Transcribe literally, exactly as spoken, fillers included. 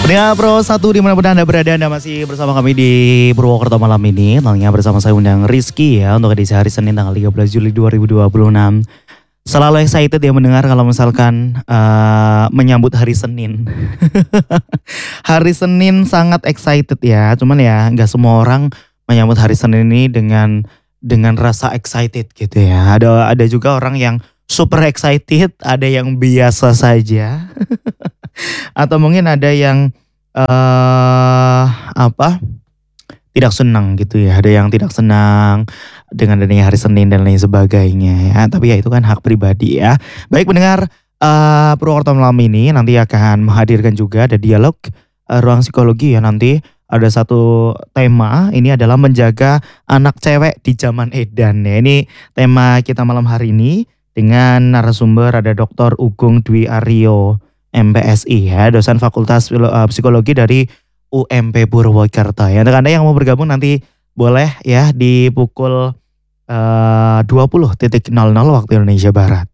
Pendengar Pro satu dimanapun Anda berada, Anda masih bersama kami di Purwokerto malam ini. Tentunya bersama saya undang Rizky ya untuk edisi hari Senin tanggal tiga belas Juli dua ribu dua puluh enam. Selalu excited ya mendengar kalau misalkan uh, menyambut hari Senin. Hari Senin sangat excited ya, cuman ya nggak semua orang menyambut hari Senin ini dengan dengan rasa excited gitu ya. Ada ada juga orang yang super excited, ada yang biasa saja. Atau mungkin ada yang eh apa? Tidak senang gitu ya. Ada yang tidak senang dengan adanya hari Senin dan lain sebagainya ya. Tapi ya itu kan hak pribadi ya. Baik pendengar eh Purwokerto malam ini nanti akan menghadirkan juga ada dialog eh, ruang psikologi ya nanti. Ada satu tema, ini adalah menjaga anak cewek di zaman edan ya. Ini tema kita malam hari ini dengan narasumber ada doktor Ugeng Dwi Aryo M Psi ya, dosen Fakultas Psikologi dari U M P Purwokerto ya. Untuk Anda yang mau bergabung nanti boleh ya di pukul uh, dua puluh nol nol waktu Indonesia Barat.